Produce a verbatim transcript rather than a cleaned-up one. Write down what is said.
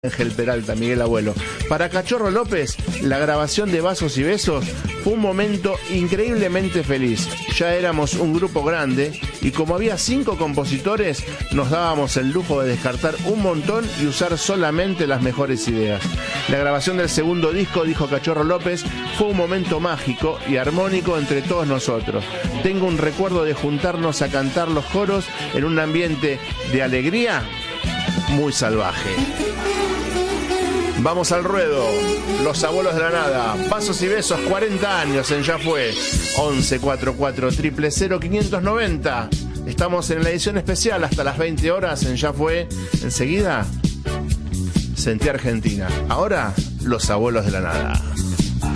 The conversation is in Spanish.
Ángel Peralta, Miguel Abuelo. Para Cachorro López, la grabación de Vasos y Besos fue un momento increíblemente feliz. Ya éramos un grupo grande y como había cinco compositores, nos dábamos el lujo de descartar un montón y usar solamente las mejores ideas. La grabación del segundo disco, dijo Cachorro López, fue un momento mágico y armónico entre todos nosotros. Tengo un recuerdo de juntarnos a cantar los coros en un ambiente de alegría muy salvaje. Vamos al ruedo, Los Abuelos de la Nada, Vasos y Besos, cuarenta años en Ya Fue, once cuarenta y cuatro, cero cero cero, quinientos noventa. Estamos en la edición especial hasta las veinte horas en Ya Fue. Enseguida, Sentí Argentina. Ahora, Los Abuelos de la Nada.